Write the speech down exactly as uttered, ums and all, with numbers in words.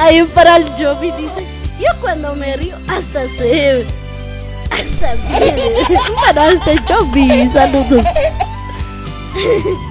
Ahí para el Joby dice, yo cuando me río hasta se... Hasta se... Bueno, este Joby, saludos.